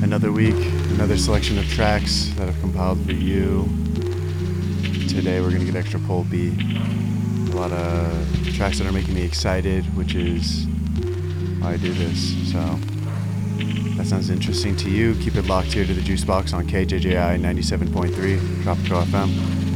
Another week, another selection of tracks that I've compiled for you. Today we're gonna get extra pole beat. A lot of tracks that are making me excited, which is why I do this. So that sounds interesting to you. Keep it locked here to the Juice Box on KJJI 97.3 Tropical FM.